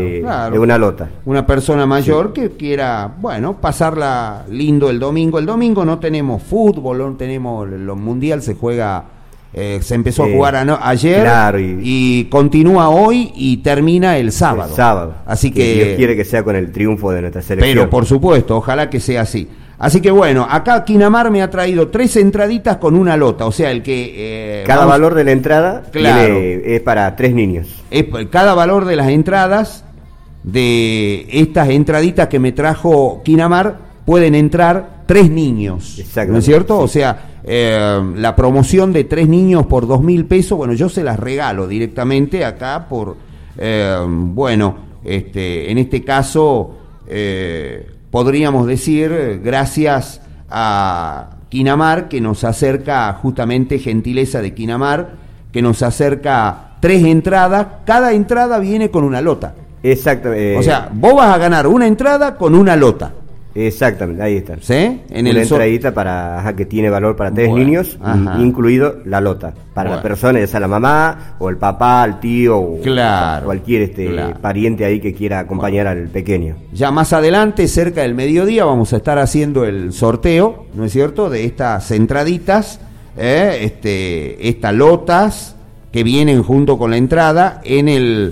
claro. de una lota. Una persona mayor que quiera, bueno, pasarla lindo el domingo. El domingo no tenemos fútbol, no tenemos lo mundial, se juega, se empezó a jugar ayer, claro, y continúa hoy y termina el sábado. El sábado. Así que Dios quiere que sea con el triunfo de nuestra selección. Pero por supuesto, ojalá que sea así. Así que bueno, acá Kinamar me ha traído 3 entraditas con una lota, o sea, el que... cada valor de la entrada, claro, es para 3 niños. Cada valor de las entradas, de estas entraditas que me trajo Kinamar, pueden entrar 3 niños, ¿no es cierto? Sí. O sea, la promoción de 3 niños por 2.000 pesos, bueno, yo se las regalo directamente acá por, bueno, en este caso... podríamos decir, gracias a Kinamar, que nos acerca, justamente gentileza de Kinamar, que nos acerca 3 entradas, cada entrada viene con una lota. Exactamente. O sea, vos vas a ganar una entrada con una lota. Exactamente, ahí está. ¿Sí? Una entradita para que tiene valor para 3 niños, incluido la lota. Para la persona, ya sea la mamá, o el papá, el tío, o cualquier pariente ahí que quiera acompañar al pequeño. Ya más adelante, cerca del mediodía, vamos a estar haciendo el sorteo, ¿no es cierto?, de estas entraditas, estas lotas que vienen junto con la entrada en el,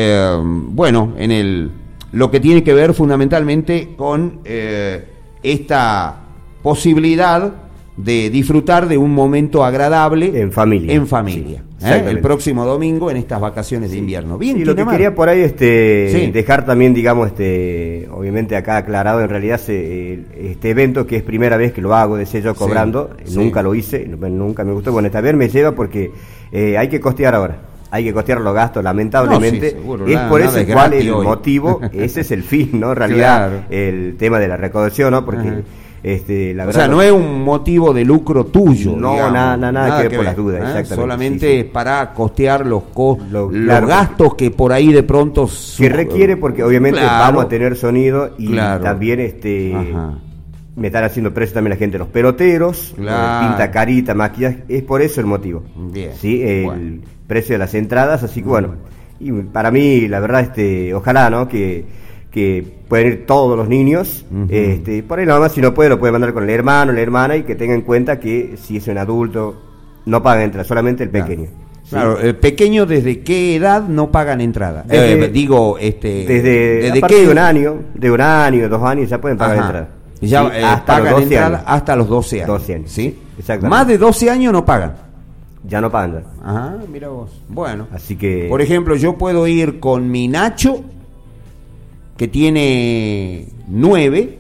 lo que tiene que ver fundamentalmente con esta posibilidad de disfrutar de un momento agradable en familia. Sí, el próximo domingo en estas vacaciones de invierno. Bien, y lo que quería por ahí dejar también, digamos, obviamente acá aclarado, en realidad este evento, que es primera vez que lo hago de sello cobrando, nunca lo hice, nunca me gustó. Bueno, esta vez me lleva porque hay que costear ahora. Hay que costear los gastos, lamentablemente. Seguro, es por eso cual el motivo, ese es el fin, ¿no? En realidad, el tema de la recaudación, ¿no? Porque la verdad, o sea, no es un motivo de lucro tuyo. No, nada que ver por las dudas, exactamente. Solamente para costear los gastos que por ahí de pronto... Que requiere, porque obviamente vamos a tener sonido y también me están haciendo precio también la gente de los peloteros, pinta carita, maquillaje, es por eso el motivo. Bien. ¿Sí? El precio de las entradas, así que bueno, y para mí la verdad ojalá, ¿no?, que puedan ir todos los niños, por ahí la mamá, si no puede, lo puede mandar con el hermano, la hermana, y que tenga en cuenta que si es un adulto no paga entrada, solamente el pequeño. ¿Sí? Claro, el pequeño, ¿desde qué edad no pagan entrada? Desde a partir de un año, 2 años ya pueden pagar entrada. Ya hasta pagan entrada hasta los 12 años. 12 años. ¿Sí? Exactamente. Más de 12 años no pagan. Ya no pagan. Ajá, mira vos. Bueno. Así que... Por ejemplo, yo puedo ir con mi Nacho, que tiene 9,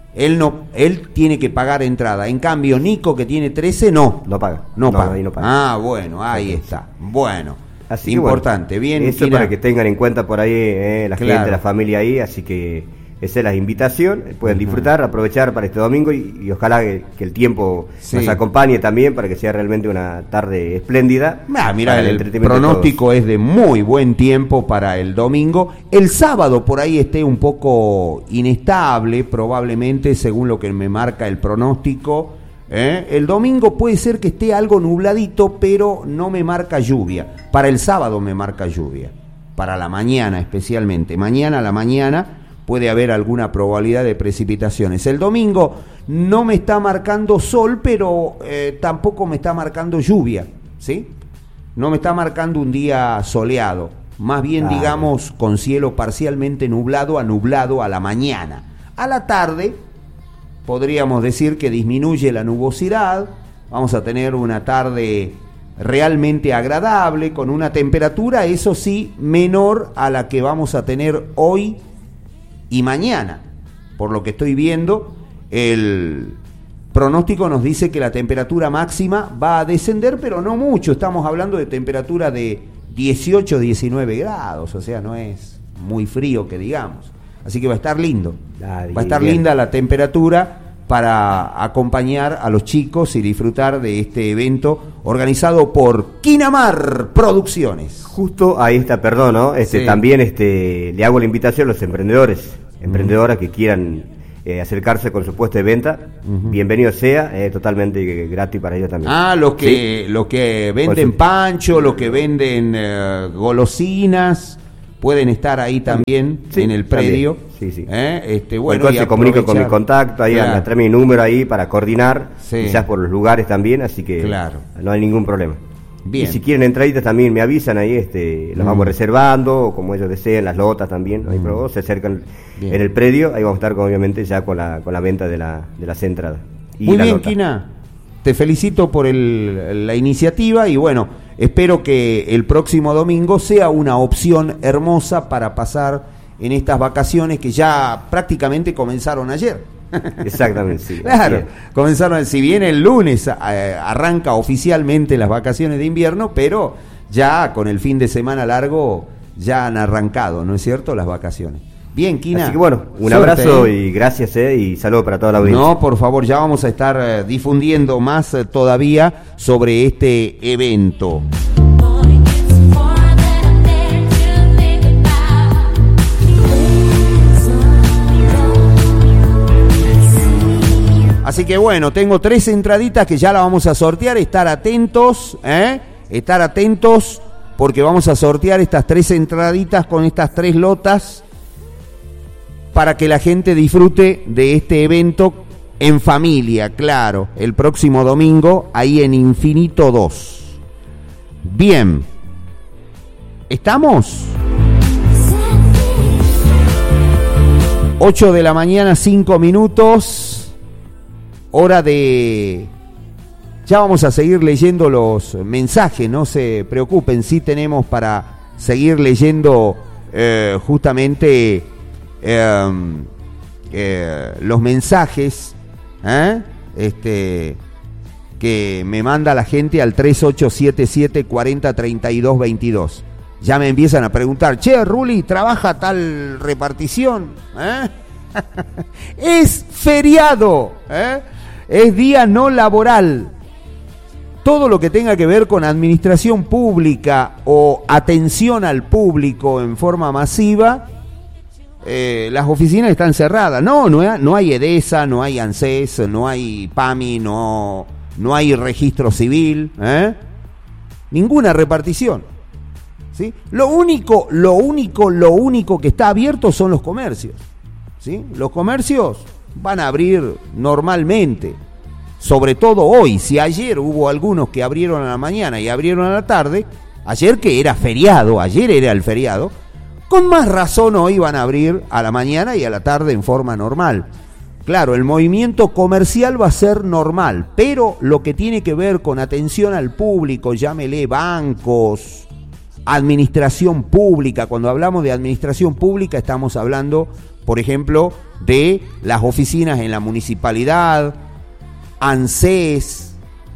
él tiene que pagar entrada. En cambio, Nico, que tiene 13, no paga. No paga. Ah, bueno, ahí está. Bueno. Así importante, que bueno, bien. Eso para que tengan en cuenta por ahí la gente, la familia ahí, así que esa es la invitación, pueden disfrutar, aprovechar para este domingo y ojalá que el tiempo nos acompañe también para que sea realmente una tarde espléndida. Mira, el pronóstico es de muy buen tiempo para el domingo. El sábado por ahí esté un poco inestable, probablemente, según lo que me marca el pronóstico. El domingo puede ser que esté algo nubladito, pero no me marca lluvia. Para el sábado me marca lluvia, para la mañana especialmente. Mañana a la mañana puede haber alguna probabilidad de precipitaciones. El domingo no me está marcando sol, pero tampoco me está marcando lluvia, ¿sí? No me está marcando un día soleado, más bien, digamos, con cielo parcialmente nublado a la mañana. A la tarde podríamos decir que disminuye la nubosidad, vamos a tener una tarde realmente agradable, con una temperatura, eso sí, menor a la que vamos a tener hoy y mañana. Por lo que estoy viendo, el pronóstico nos dice que la temperatura máxima va a descender, pero no mucho. Estamos hablando de temperatura de 18, 19 grados, o sea, no es muy frío que digamos. Así que va a estar lindo. Va a estar linda la temperatura para acompañar a los chicos y disfrutar de este evento organizado por Kinamar Producciones. Justo ahí está, perdón, ¿no? También le hago la invitación a los emprendedoras que quieran acercarse con su puesto de venta, bienvenido sea, totalmente gratis para ellos también. Los que venden pancho, los que venden golosinas, pueden estar ahí también en el predio. Sí, sí. Bueno, se comunica con mi contacto, ahí trae mi número ahí para coordinar, quizás por los lugares también, así que no hay ningún problema. Bien. Y si quieren entraditas también me avisan ahí, los vamos reservando, o como ellos deseen, las lotas también, no hay problema, se acercan en el predio, ahí vamos a estar obviamente ya con la venta de las entradas. Muy bien, Quina, te felicito por la iniciativa y bueno, espero que el próximo domingo sea una opción hermosa para pasar en estas vacaciones que ya prácticamente comenzaron ayer. Exactamente, sí. Claro, comenzaron, si bien el lunes arranca oficialmente las vacaciones de invierno, pero ya con el fin de semana largo ya han arrancado, ¿no es cierto?, las vacaciones. Bien, Quina. Así que bueno, un abrazo y gracias y saludos para toda la audiencia. No, por favor, ya vamos a estar difundiendo más todavía sobre este evento. Así que bueno, tengo 3 entraditas que ya las vamos a sortear, estar atentos, porque vamos a sortear estas 3 entraditas con estas 3 lotas para que la gente disfrute de este evento en familia, claro, el próximo domingo, ahí en Infinito 2. Bien, ¿estamos? 8 de la mañana, 5 minutos. Hora de... Ya vamos a seguir leyendo los mensajes, no se preocupen, sí tenemos para seguir leyendo justamente los mensajes que me manda la gente al 3877 40 32 22. Ya me empiezan a preguntar, che, Ruli, ¿trabaja tal repartición? Es feriado, es día no laboral. Todo lo que tenga que ver con administración pública o atención al público en forma masiva, las oficinas están cerradas. No hay EDESA, no hay ANSES, no hay PAMI, no hay registro civil, ninguna repartición, ¿sí? Lo único que está abierto son los comercios, ¿sí? Los comercios van a abrir normalmente, sobre todo hoy. Si ayer hubo algunos que abrieron a la mañana y abrieron a la tarde, ayer que era feriado, ayer era el feriado, con más razón hoy van a abrir a la mañana y a la tarde en forma normal. Claro, el movimiento comercial va a ser normal, pero lo que tiene que ver con atención al público, llámele bancos, administración pública, cuando hablamos de administración pública estamos hablando, por ejemplo, de las oficinas en la municipalidad, ANSES,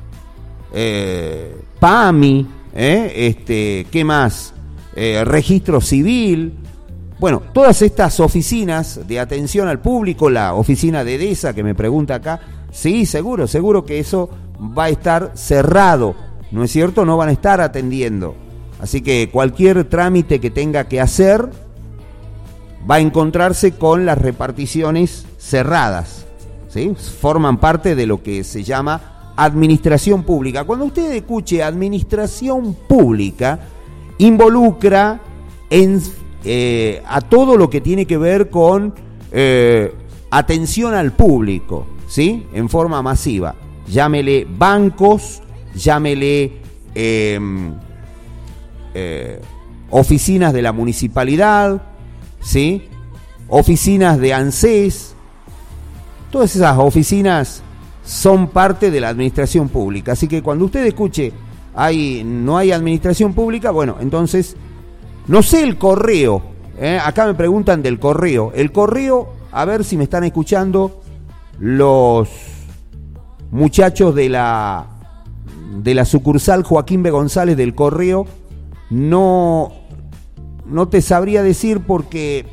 PAMI, ¿qué más? Registro civil. Bueno, todas estas oficinas de atención al público, la oficina de EDESA que me pregunta acá, sí, seguro que eso va a estar cerrado, ¿no es cierto? No van a estar atendiendo. Así que cualquier trámite que tenga que hacer va a encontrarse con las reparticiones cerradas, ¿sí? Forman parte de lo que se llama administración pública. Cuando usted escuche administración pública, involucra a todo lo que tiene que ver con atención al público, ¿sí? En forma masiva. Llámele bancos, llámele oficinas de la municipalidad, ¿sí? Oficinas de ANSES. Todas esas oficinas son parte de la administración pública. Así que cuando usted escuche no hay administración pública, bueno, entonces, no sé el correo, acá me preguntan del correo. El correo, a ver si me están escuchando los muchachos de la sucursal Joaquín B. González del correo, no te sabría decir porque,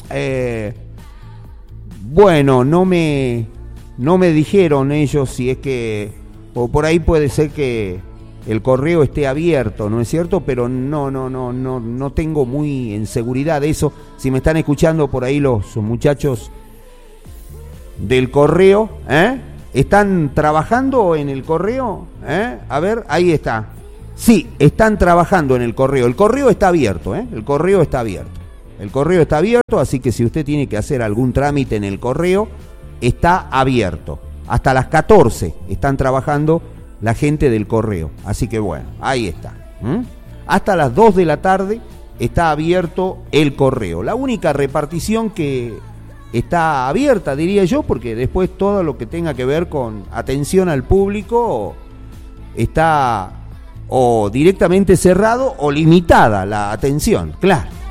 bueno, no me dijeron ellos si es que, o por ahí puede ser que el correo esté abierto, ¿no es cierto? Pero no tengo muy en seguridad de eso. Si me están escuchando por ahí los muchachos del correo, ¿están trabajando en el correo? A ver, ahí está. Sí, están trabajando en el correo. El correo está abierto, el correo está abierto. El correo está abierto, así que si usted tiene que hacer algún trámite en el correo, está abierto. Hasta las 14 están trabajando la gente del correo. Así que bueno, ahí está. Hasta las 2 de la tarde está abierto el correo. La única repartición que está abierta, diría yo, porque después todo lo que tenga que ver con atención al público está o directamente cerrado o limitada la atención, claro.